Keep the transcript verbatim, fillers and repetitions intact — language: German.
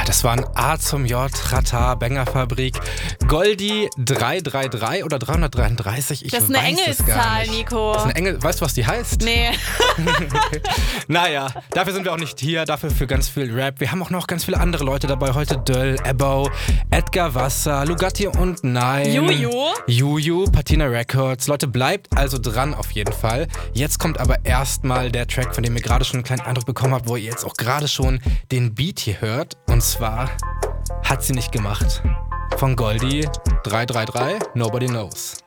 Das waren A zum J, Rata, Bangerfabrik, Goldie drei drei drei oder dreihundertdreiunddreißig. Ich das ist eine weiß es gar Engelszahl, nicht. Nico. Das ist eine Engel. Weißt du, was die heißt? Nee. Naja, dafür sind wir auch nicht hier, dafür für ganz viel Rap. Wir haben auch noch ganz viele andere Leute dabei heute. Döll, Ebbo, Edgar Wasser, Lugatti und Nein. Juju. Juju, Patina Records. Leute, bleibt also dran auf jeden Fall. Jetzt kommt aber erstmal der Track, von dem ihr gerade schon einen kleinen Eindruck bekommen habt, wo ihr jetzt auch gerade schon den Beat hier hört. Und zwar Hat sie nicht gemacht. Von Goldie drei drei drei, Nobody Knows.